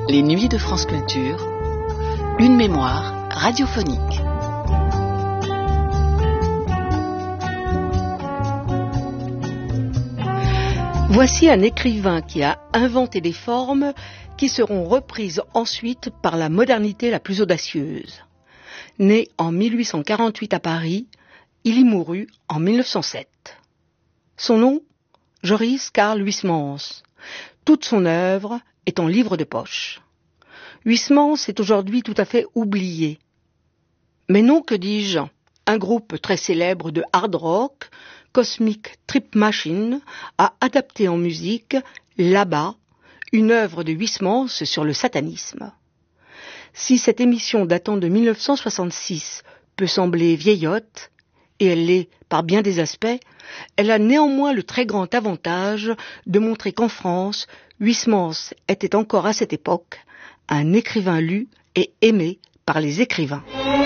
Les nuits de France Culture, une mémoire radiophonique. Voici un écrivain qui a inventé des formes qui seront reprises ensuite par la modernité la plus audacieuse. Né en 1848 à Paris, il y mourut en 1907. Son nom, Joris Karl Huysmans. Toute son œuvre est en livre de poche. Huysmans est aujourd'hui tout à fait oublié. Mais non, que dis-je, un groupe très célèbre de hard rock, Cosmic Trip Machine, a adapté en musique Là-bas, une œuvre de Huysmans sur le satanisme. Si cette émission datant de 1966 peut sembler vieillotte, et elle l'est par bien des aspects, elle a néanmoins le très grand avantage de montrer qu'en France, Huysmans était encore à cette époque un écrivain lu et aimé par les écrivains.